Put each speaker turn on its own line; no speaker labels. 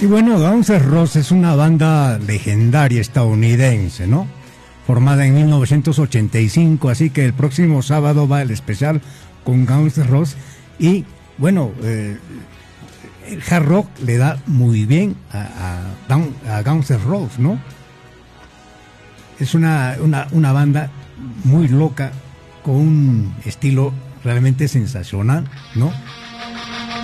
Y bueno, Guns N' Roses es una banda legendaria estadounidense, ¿no? Formada en 1985, así que el próximo sábado va el especial con Guns N' Roses. Y bueno, el hard rock le da muy bien a Guns N' Roses, ¿no? Es una banda muy loca, con un estilo realmente sensacional, ¿no?